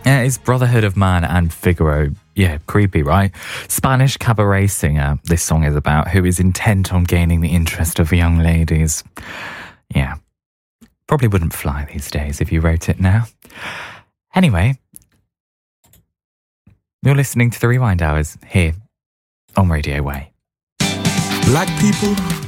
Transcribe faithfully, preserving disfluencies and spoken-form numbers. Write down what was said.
Yeah, it's Brotherhood of Man and Figaro. Yeah, creepy, right? Spanish cabaret singer, this song is about, who is intent on gaining the interest of young ladies. Yeah, probably wouldn't fly these days if you wrote it now. Anyway, you're listening to the Rewind Hours here on Radio Way. Black people